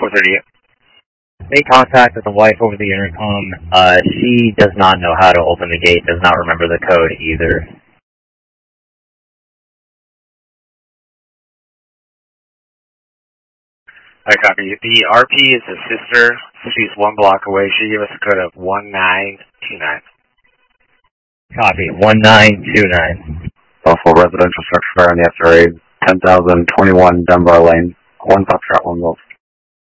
438. Make contact with the wife over the intercom. She does not know how to open the gate, does not remember the code either. I copy. The RP is a sister. She's 1 block away. She gave us a code of 1929. Copy. 1929. Also residential structure fire on the SRA, 10,021 Dunbar Lane. 1 Foxtrot 1 Wolf.